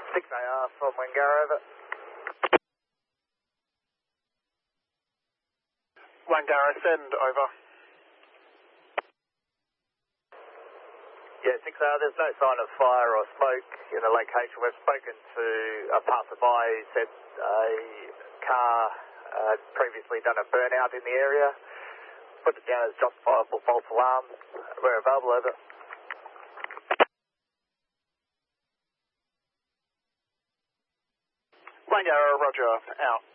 6AR from Wangara, over. Wangara, send, over. Yeah, 6AR, there's no sign of fire or smoke in the location. We've spoken to a passerby who said a car had previously done a burnout in the area. Put it down as justifiable false alarm. We're available, over. Wangara, roger, out.